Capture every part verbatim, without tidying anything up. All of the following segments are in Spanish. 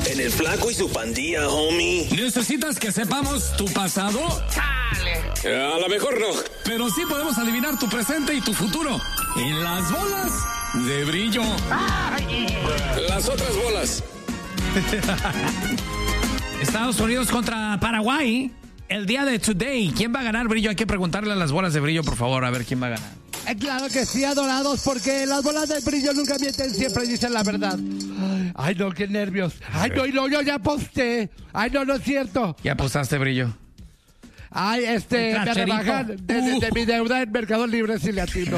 En el Flaco y su pandilla, homie. ¿Necesitas que sepamos tu pasado? ¡Chale! A lo mejor no. Pero sí podemos adivinar tu presente y tu futuro. En las bolas de brillo. ¡Ay! Las otras bolas. Estados Unidos contra Paraguay. El día de today. ¿Quién va a ganar, Brillo? Hay que preguntarle a las bolas de brillo, por favor, a ver quién va a ganar. Eh, claro que sí, adorados, porque las bolas de brillo nunca mienten, siempre dicen la verdad. Ay, no, qué nervios. Ay, no, no, yo ya aposté. Ay, no, no es cierto. ¿Ya apostaste, Brillo? Ay, este, me rebajan de, de, de mi deuda en Mercado Libre si le atino.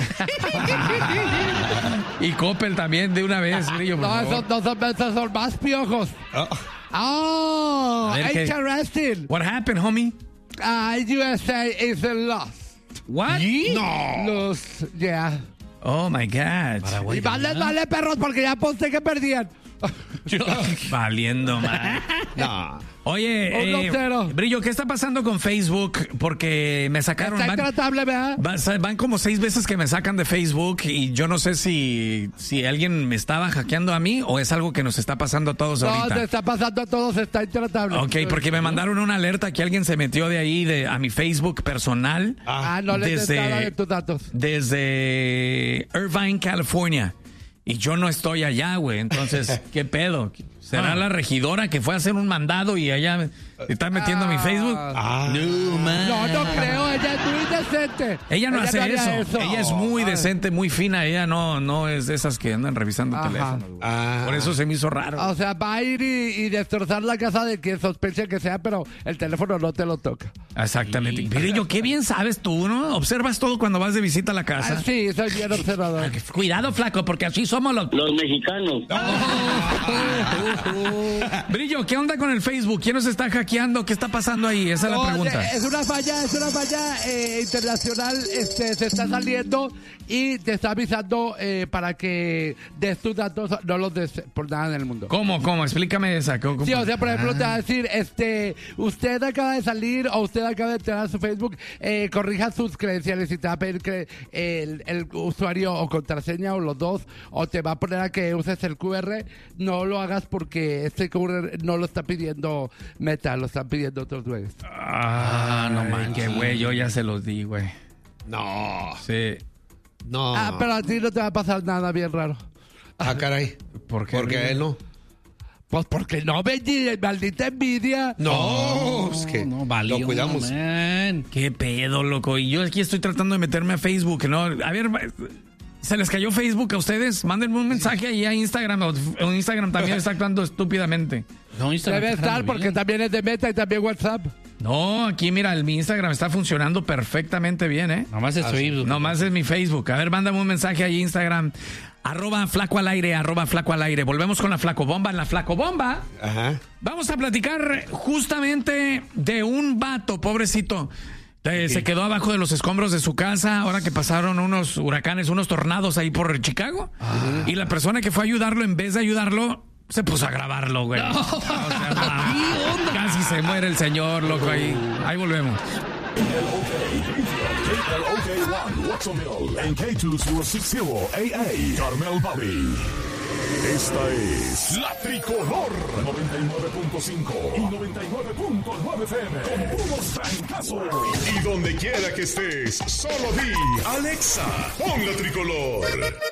Y Coppel también, de una vez, Brillo, por No, favor. esos no son, esos son más piojos. Oh, oh interesting. What happened, homie? Uh, U S A is a loss. What? No. Los, yeah. Oh, my God. Paraguay, y vale, vale, perros, porque ya aposté que perdían. Valiendo, man. No. Oye, eh, Brillo, ¿qué está pasando con Facebook? Porque me sacaron... Está intratable, ¿verdad? Van, van como seis veces que me sacan de Facebook y yo no sé si, si alguien me estaba hackeando a mí o es algo que nos está pasando a todos no, ahorita. No, te está pasando a todos, está intratable. Ok, porque me mandaron una alerta que alguien se metió de ahí de, a mi Facebook personal. Ah, no le des nada de tus datos. Desde Irvine, California. Y yo no estoy allá, güey. Entonces, ¿qué pedo? ¿Será ah. la regidora que fue a hacer un mandado y allá está metiendo ah. mi Facebook? Ah. No, man. no, no creo. Ella es muy decente. Ella no ella hace no eso. eso. Ella es muy oh, decente, muy fina. Ella no, no es de esas que andan revisando Ajá. teléfonos. Ah. Por eso se me hizo raro. O sea, va a ir y, y destrozar la casa de quien sospecha que sea, pero el teléfono no te lo toca. Exactamente. Brillo, qué bien sabes tú, ¿no? Observas todo cuando vas de visita a la casa. Ah, sí, soy bien observador. Cuidado, Flaco, porque así somos los... Los mexicanos. Brillo, ¿qué onda con el Facebook? ¿Quién nos está hackeando? ¿Qué está pasando ahí? Esa es no, la pregunta. Es una falla, es una falla eh, internacional. Este, se está saliendo y te está avisando eh, para que des tus datos, no los des por nada en el mundo. ¿Cómo? ¿Cómo? Explícame esa. ¿Cómo? Sí, o sea, por ejemplo, ah. te va a decir, este, usted acaba de salir o usted acaba de entrar a su Facebook, eh, corrija sus credenciales y te va a pedir que el, el usuario o contraseña o los dos, o te va a poner a que uses el Q R. No lo hagas porque este Q R no lo está pidiendo Meta, lo están pidiendo otros güeyes. Ah, no man, qué güey, yo ya se los di, güey. No. Sí. No. Ah, pero a ti no te va a pasar nada bien raro. Ah, caray. ¿Por qué? Porque a él no. Pues porque no, Benji, maldita envidia. No, no es que no, valió, lo cuidamos. Man. Qué pedo, loco. Y yo aquí estoy tratando de meterme a Facebook, ¿no? A ver, ¿se les cayó Facebook a ustedes? Mándenme un mensaje ahí a Instagram. O Instagram también está actuando estúpidamente. No, Instagram debe estar porque bien. También es de Meta y también WhatsApp. No, aquí mira, mi Instagram está funcionando perfectamente bien, ¿eh? Nomás es Facebook. Nomás es mi Facebook. A ver, mándame un mensaje ahí Instagram. Arroba Flaco al aire, arroba Flaco al aire. Volvemos con la Flaco Bomba. En la Flaco Bomba Ajá. vamos a platicar justamente de un vato, pobrecito. Eh, sí. Se quedó abajo de los escombros de su casa ahora que pasaron unos huracanes, unos tornados ahí por Chicago. Ah. Y la persona que fue a ayudarlo, en vez de ayudarlo, se puso a grabarlo, güey. No. O sea, no, casi se muere el señor, loco, ahí. Ahí volvemos. K L O K one, Watsonville, en K dos cero seis cero A A, Carmel Valley. Esta es La Tricolor noventa y nueve punto cinco y noventa y nueve punto nueve F M con puros francazos. Y donde quiera que estés, solo di Alexa, pon La Tricolor.